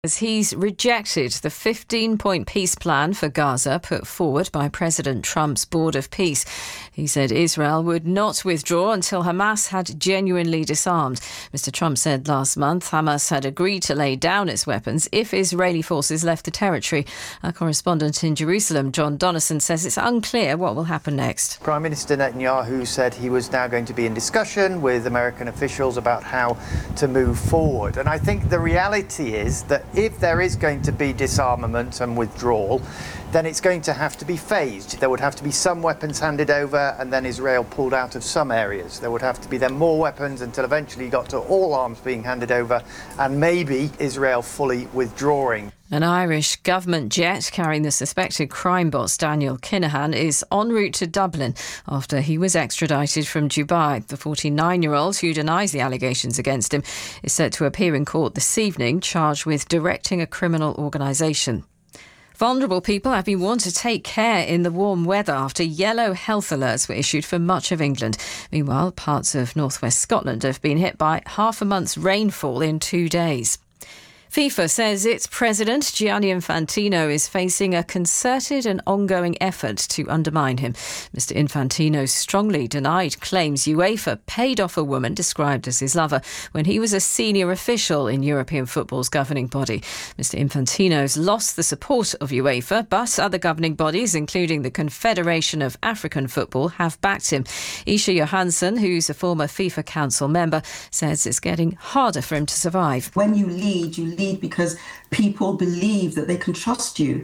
As he's rejected the 15-point peace plan for Gaza put forward by President Trump's Board of Peace. He said Israel would not withdraw until Hamas had genuinely disarmed. Mr. Trump said last month Hamas had agreed to lay down its weapons if Israeli forces left the territory. Our correspondent in Jerusalem, John Donnison, says it's unclear what will happen next. Prime Minister Netanyahu said he was now going to be in discussion with American officials about how to move forward. And I think the reality is that if there is going to be disarmament and withdrawal, then it's going to have to be phased. There would have to be some weapons handed over and then Israel pulled out of some areas. There would have to be then more weapons until eventually you got to all arms being handed over and maybe Israel fully withdrawing. An Irish government jet carrying the suspected crime boss Daniel Kinahan is en route to Dublin after he was extradited from Dubai. The 49-year-old, who denies the allegations against him, is set to appear in court this evening, charged with directing a criminal organisation. Vulnerable people have been warned to take care in the warm weather after yellow health alerts were issued for much of England. Meanwhile, parts of northwest Scotland have been hit by half a month's rainfall in 2 days. FIFA says its president, Gianni Infantino, is facing a concerted and ongoing effort to undermine him. Mr. Infantino strongly denied claims UEFA paid off a woman described as his lover when he was a senior official in European football's governing body. Mr. Infantino's lost the support of UEFA, but other governing bodies, including the Confederation of African Football, have backed him. Isha Johansson, who's a former FIFA Council member, says it's getting harder for him to survive. When you lead because people believe that they can trust you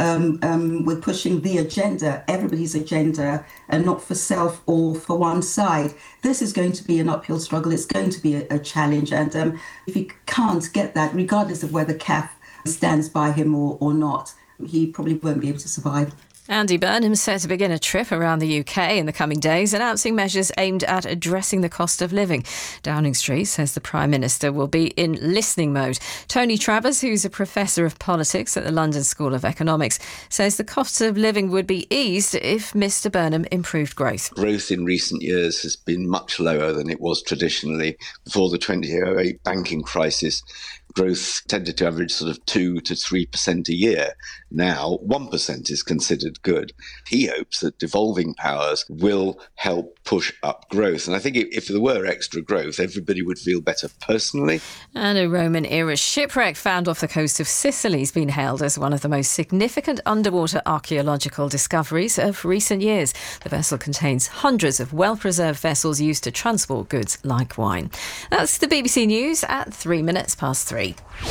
with pushing the agenda, everybody's agenda, and not for self or for one side. This is going to be an uphill struggle. It's going to be a challenge. And if you can't get that, regardless of whether CAF stands by him or not, he probably won't be able to survive. Andy Burnham set to begin a trip around the UK in the coming days, announcing measures aimed at addressing the cost of living. Downing Street says the Prime Minister will be in listening mode. Tony Travers, who's a professor of politics at the London School of Economics, says the cost of living would be eased if Mr Burnham improved growth. Growth in recent years has been much lower than it was traditionally. Before the 2008 banking crisis, growth tended to average sort of 2 to 3% a year. Now, 1% is considered good. He hopes that devolving powers will help push up growth. And I think if there were extra growth, everybody would feel better personally. And a Roman-era shipwreck found off the coast of Sicily has been hailed as one of the most significant underwater archaeological discoveries of recent years. The vessel contains hundreds of well-preserved vessels used to transport goods like wine. That's the BBC News at 3:03.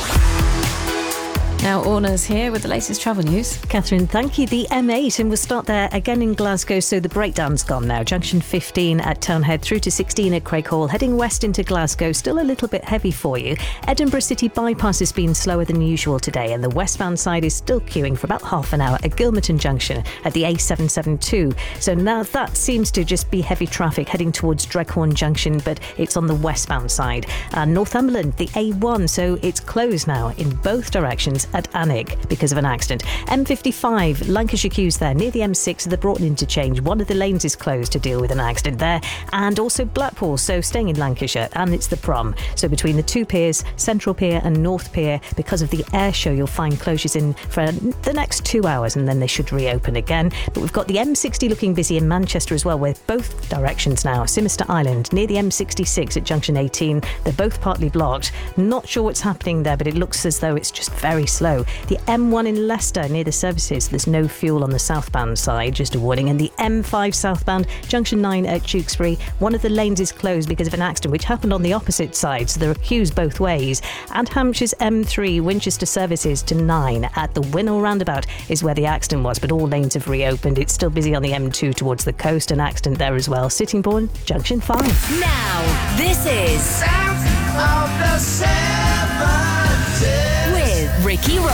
Now, Orna's here with the latest travel news. Catherine, thank you. The M8, and we'll start there again in Glasgow. So the breakdown's gone now. Junction 15 at Townhead through to 16 at Craighall. Heading west into Glasgow, still a little bit heavy for you. Edinburgh City Bypass has been slower than usual today, and the westbound side is still queuing for about half an hour at Gilmerton Junction at the A772. So now that seems to just be heavy traffic heading towards Dreghorn Junction, but it's on the westbound side. And Northumberland, the A1, so it's closed now in both directions at Alnwick because of an accident. M55, Lancashire queues there near the M6 at the Broughton interchange. One of the lanes is closed to deal with an accident there. And also Blackpool, so staying in Lancashire, and it's the Prom. So between the two piers, Central Pier and North Pier, because of the air show, you'll find closures in for the next 2 hours, and then they should reopen again. But we've got the M60 looking busy in Manchester as well, with both directions now. Simister Island near the M66 at junction 18. They're both partly blocked. Not sure what's happening there, but it looks as though it's just very slow. The M1 in Leicester near the services, there's no fuel on the southbound side, just a warning. And the M5 southbound, junction 9 at Tewkesbury, one of the lanes is closed because of an accident which happened on the opposite side, so there are queues both ways. And Hampshire's M3 Winchester services to 9 at the Winnell roundabout is where the accident was, but all lanes have reopened. It's still busy on the M2 towards the coast, an accident there as well. Sittingbourne, junction 5. Now, this is South of the 70s with Ricky Ross.